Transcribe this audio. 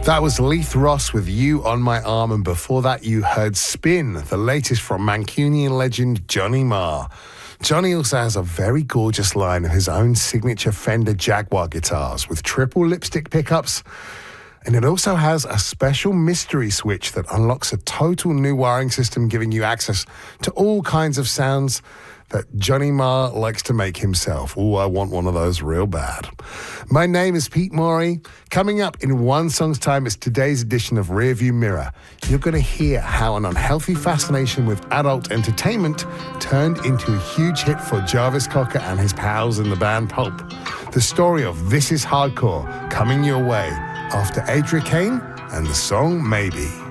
That was Leith Ross with You on My Arm, and before that you heard Spin, the latest from Mancunian legend Johnny Marr. Johnny also has a very gorgeous line of his own signature Fender Jaguar guitars with triple lipstick pickups, and it also has a special mystery switch that unlocks a total new wiring system, giving you access to all kinds of sounds that Johnny Marr likes to make himself. Oh, I want one of those real bad. My name is Pete Morey. Coming up in one song's time is today's edition of Rearview Mirror. You're going to hear how an unhealthy fascination with adult entertainment turned into a huge hit for Jarvis Cocker and his pals in the band Pulp. The story of This Is Hardcore coming your way after Adria Kane and the song Maybe.